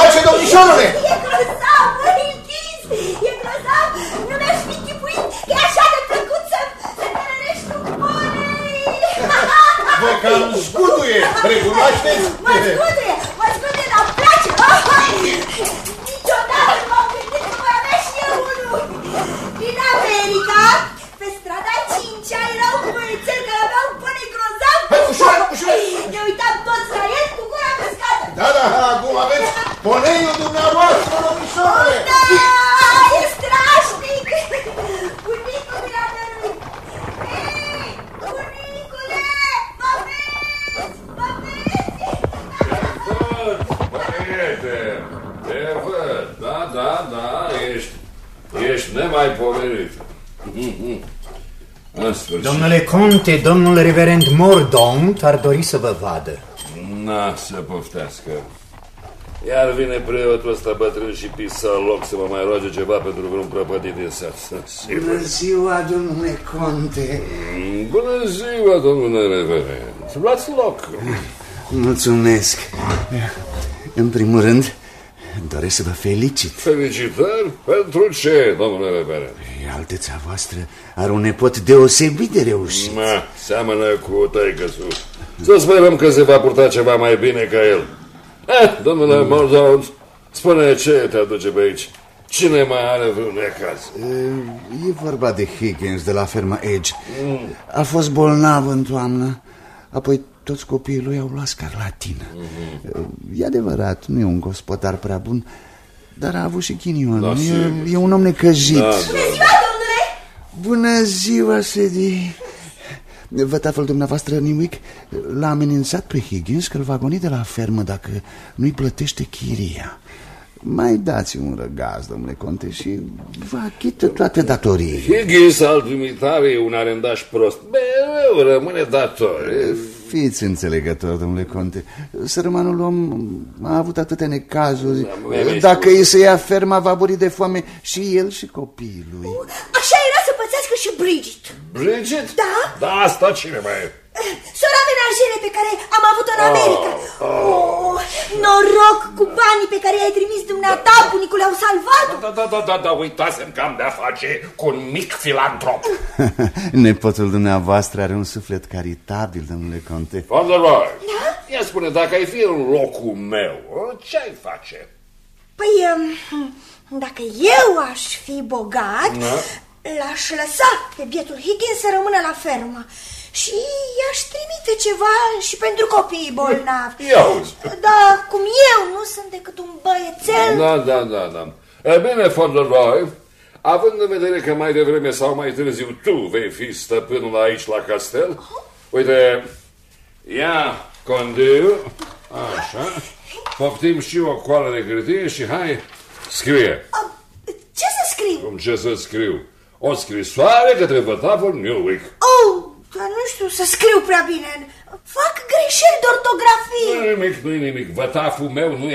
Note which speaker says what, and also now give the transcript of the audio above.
Speaker 1: face, domnișorule?
Speaker 2: E grozav, Higgins, e grozav. Nu mi-aș fi chipuit că e așa de plăcut să tărărești un ponei.
Speaker 1: Vă cam zguduie, recunoașteți?
Speaker 2: Mă zguduie, dar îmi place. Niciodată nu m-am gândit că voi avea și eu unul. Din America, pe strada 5-a, era un băiețel care avea un ponei grozav.
Speaker 1: Hai, ușoară, ușoară.
Speaker 2: Ne uitam toți la el cu gura căscată.
Speaker 1: Da, acum aveți poneiul dumneavoastră, domnișorule.
Speaker 2: Da, e strașnic. Bunicul mi l-a dăruit. Ei, bunicule, mă vezi?
Speaker 3: Prieten, te văd, da, ești nemaipomenit. În sfârșit.
Speaker 4: Domnule conte, domnul reverend Mordaunt ar dori să vă vadă.
Speaker 3: Na, să poftească. Iar vine preotul ăsta bătrân și pisaloc să mă mai roage ceva pentru vreun prăpădit din sat.
Speaker 5: Bună ziua, domnule conte.
Speaker 3: Bună ziua, domnule reverend. Luați loc.
Speaker 5: Mulțumesc. În primul rând, doresc să vă felicit.
Speaker 3: Felicitări? Pentru ce, domnule reverend?
Speaker 5: Alteța voastră are un nepot deosebit de reușit.
Speaker 3: Seamănă cu tăică-su. Să sperăm că se va purta ceva mai bine ca el. Domnule Mordaunt, spune ce te aduce pe aici. Cine mai are vreun necaz?
Speaker 5: E vorba de Higgins de la ferma Edge. A fost bolnav în toamnă. Apoi toți copiii lui au luat scarlatină. E adevărat, nu e un gospodar prea bun, dar a avut și ghinion. E un om necăjit.
Speaker 2: Bună ziua, domnule!
Speaker 5: Bună ziua, Sedi. Vătaful dumneavoastră, Nimic, l-a amenințat pe Higgins că îl va goni de la fermă dacă nu-i plătește chiria. Mai dați un răgaz, domnule conte, și vă achită toate datoriile.
Speaker 3: Higgins al dumitare e un arendaș prost. Mereu rămâne dator.
Speaker 5: Fiți înțelegător, domnule conte. Sărmanul om a avut atâtea necazuri. Dacă îi se ia ferma, va muri de foame și el și copiii lui.
Speaker 2: Așa era să pățească și Bridget.
Speaker 3: Bridget?
Speaker 2: Da?
Speaker 3: Da, asta cine mai e?
Speaker 2: Sora menajere pe care am avut-o în America. Noroc cu banii pe care i-ai trimis dumneata, bunicule, au salvat-o.
Speaker 3: Da, uitasem că am de-a face cu un mic filantrop.
Speaker 5: Nepotul dumneavoastră are un suflet caritabil, domnule conte.
Speaker 3: Fauntleroy, ia spune, dacă ai fi în locul meu, ce-ai face?
Speaker 2: Păi, dacă eu aș fi bogat, l-aș lăsa pe bietul Higgins să rămână la fermă. Și i-aș trimite ceva și pentru copiii bolnavi. Dar cum eu nu sunt decât un băiețel...
Speaker 3: Da. E bine, Fauntleroy, având în vedere că mai devreme sau mai târziu tu vei fi stăpânul aici la castel, uite, ia condiu, așa, poftim și o coală de hârtie și hai, scrie.
Speaker 2: Ce să scriu?
Speaker 3: Cum ce să scriu? O scrisoare către vătaful Newwick.
Speaker 2: Dar nu știu să scriu prea bine. Fac greșeli de ortografie.
Speaker 3: Nu-i nimic. Vătaful meu nu